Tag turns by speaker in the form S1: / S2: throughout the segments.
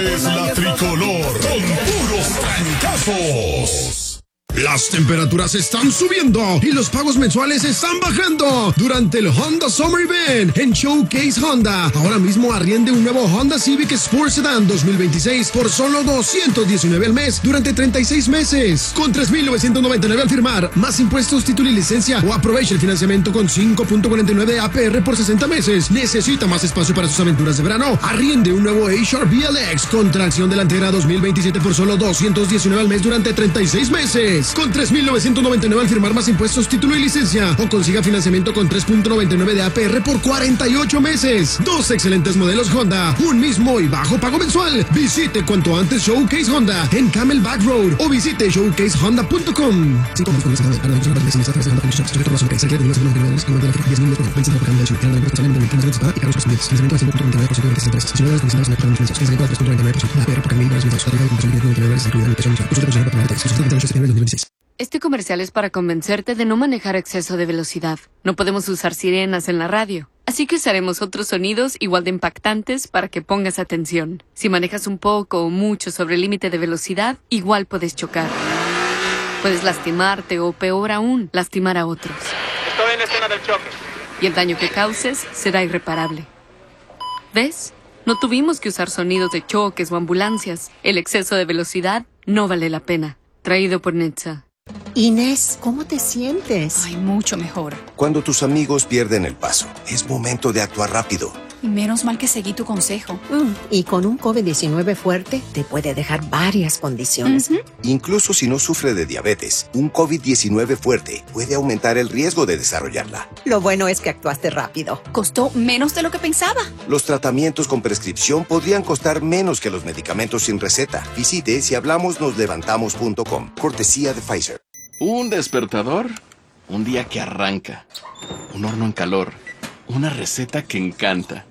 S1: Es la tricolor con puros trancazos. Las temperaturas están subiendo y los pagos mensuales están bajando durante el Honda Summer Event en Showcase Honda. Ahora mismo arriende un nuevo Honda Civic Sport Sedan 2026 por solo $219 al mes durante 36 meses. Con $3,999 al firmar, más impuestos, título y licencia, o aproveche el financiamiento con 5.49 APR por 60 meses. ¿Necesita más espacio para sus aventuras de verano? Arriende un nuevo HR VLX con tracción delantera 2027 por solo $219 al mes durante 36 meses. Con $3,999 al firmar, más impuestos, título y licencia, o consiga financiamiento con 3.99 de APR por 48 meses. Dos excelentes modelos Honda, un mismo y bajo pago mensual. Visite cuanto antes Showcase Honda en Camelback Road o visite showcasehonda.com.
S2: Este comercial es para convencerte de no manejar a exceso de velocidad. No podemos usar sirenas en la radio, así que usaremos otros sonidos igual de impactantes para que pongas atención. Si manejas un poco o mucho sobre el límite de velocidad, igual puedes chocar. Puedes lastimarte o, peor aún, lastimar a otros.
S3: Estoy en la escena del choque.
S2: Y el daño que causes será irreparable. ¿Ves? No tuvimos que usar sonidos de choques o ambulancias. El exceso de velocidad no vale la pena. Traído por NHTSA.
S4: Inés, ¿cómo te sientes?
S5: Ay, mucho mejor.
S6: Cuando tus amigos pierden el paso, es momento de actuar rápido.
S5: Y menos mal que seguí tu consejo.
S4: Y con un COVID-19 fuerte, te puede dejar varias condiciones.
S6: Incluso si no sufre de diabetes, un COVID-19 fuerte puede aumentar el riesgo de desarrollarla.
S4: Lo bueno es que actuaste rápido.
S5: Costó menos de lo que pensaba.
S6: Los tratamientos con prescripción podrían costar menos que los medicamentos sin receta. Visite sihablamosnoslevantamos.com. Cortesía de Pfizer.
S7: Un despertador, un día que arranca, un horno en calor, una receta que encanta.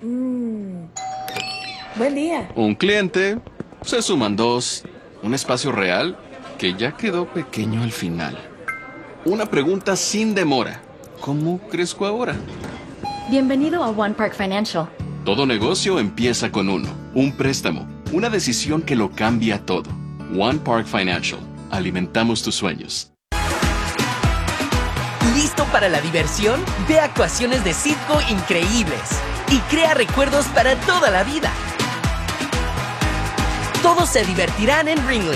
S8: Buen día.
S7: Un cliente, se suman dos, un espacio real que ya quedó pequeño al final. Una pregunta sin demora, ¿cómo crezco ahora?
S8: Bienvenido a One Park Financial.
S7: Todo negocio empieza con uno, un préstamo, una decisión que lo cambia todo. One Park Financial, alimentamos tus sueños.
S9: ¿Listo para la diversión? Ve a actuaciones de circo increíbles y crea recuerdos para toda la vida. Todos se divertirán en Ringling.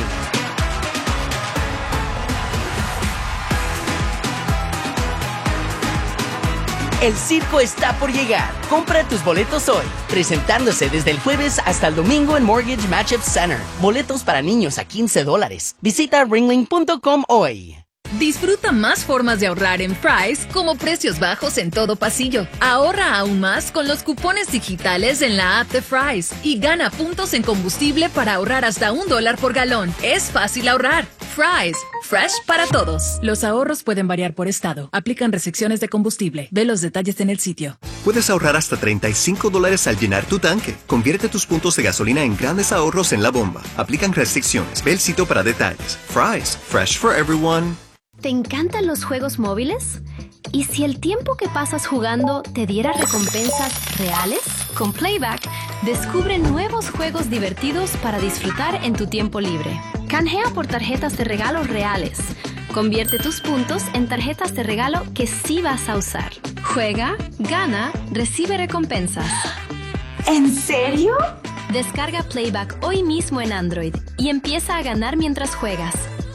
S9: El circo está por llegar. Compra tus boletos hoy. Presentándose desde el jueves hasta el domingo en Mortgage Matchup Center. Boletos para niños a $15. Visita ringling.com hoy.
S10: Disfruta más formas de ahorrar en Fry's, como precios bajos en todo pasillo. Ahorra aún más con los cupones digitales en la app de Fry's y gana puntos en combustible para ahorrar hasta $1 por galón. Es fácil ahorrar. Fry's, fresh para todos. Los ahorros pueden variar por estado. Aplican restricciones de combustible. Ve los detalles en el sitio.
S11: Puedes ahorrar hasta $35 al llenar tu tanque. Convierte tus puntos de gasolina en grandes ahorros en la bomba. Aplican restricciones. Ve el sitio para detalles. Fry's, fresh for everyone.
S12: ¿Te encantan los juegos móviles? ¿Y si el tiempo que pasas jugando te diera recompensas reales? Con Playback, descubre nuevos juegos divertidos para disfrutar en tu tiempo libre. Canjea por tarjetas de regalo reales. Convierte tus puntos en tarjetas de regalo que sí vas a usar. Juega, gana, recibe recompensas.
S13: ¿En serio?
S12: Descarga Playback hoy mismo en Android y empieza a ganar mientras juegas.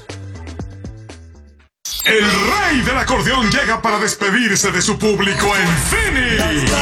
S1: El rey del acordeón llega para despedirse de su público en Phoenix.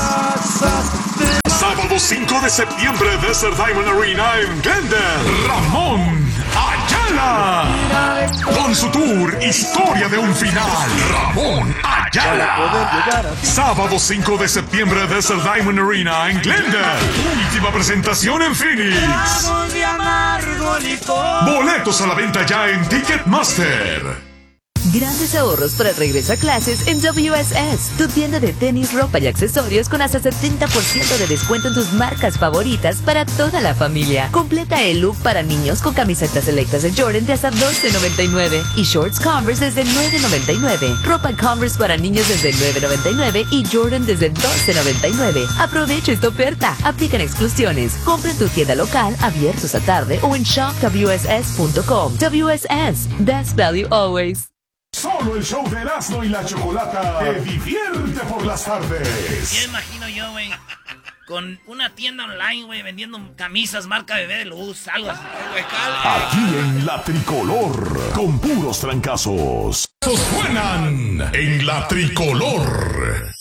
S1: Sábado 5 de septiembre, Desert Diamond Arena en Glendale. Ramón Ayala. Con su tour Historia de un Final. Ramón Ayala. Sábado 5 de septiembre, Desert Diamond Arena en Glendale. Última presentación en Phoenix. Boletos a la venta ya en Ticketmaster.
S14: Grandes ahorros para el regreso a clases en WSS, tu tienda de tenis, ropa y accesorios con hasta 70% de descuento en tus marcas favoritas para toda la familia. Completa el look para niños con camisetas selectas de Jordan de hasta $12.99 y shorts Converse desde $9.99. Ropa Converse para niños desde $9.99 y Jordan desde $12.99. Aprovecha esta oferta. Aplican exclusiones. Compra en tu tienda local, abiertos a tarde o en shopwss.com. WSS, best value always.
S15: Solo el show de Erasmo y la Chocolata te divierte por las tardes.
S16: Ya imagino yo, güey, con una tienda online, güey, vendiendo camisas marca Bebé de Luz, algo así.
S15: Aquí en La Tricolor, con puros trancazos. Suenan en La Tricolor.